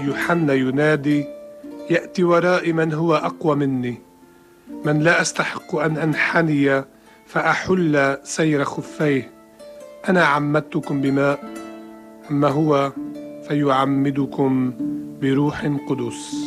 يوحنا ينادي: يأتي ورائي من هو أقوى مني، من لا أستحق أن أنحني فأحل سير خفيه. أنا عمدتكم بماء، أما هو فيعمدكم بروح قدس.